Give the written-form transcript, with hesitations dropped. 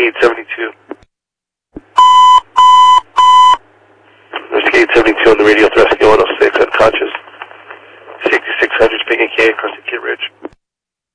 872. Rescue 872 on the radio, rescue 106, unconscious. 6600, ping and K across the Kid Ridge.